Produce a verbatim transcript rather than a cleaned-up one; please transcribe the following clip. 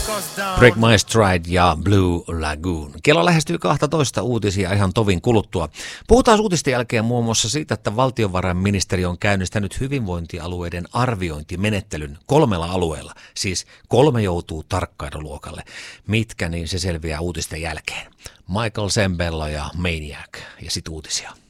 Break My Stride ja Blue Lagoon. Kello lähestyy kaksitoista, uutisia ihan tovin kuluttua. Puhutaan uutisten jälkeen muun muassa siitä, että valtiovarainministeriö on käynnistänyt hyvinvointialueiden arviointimenettelyn kolmella alueella. Siis kolme joutuu tarkkailuluokalle. Mitkä, niin se selviää uutisten jälkeen. Michael Sembello ja Maniac ja sit uutisia.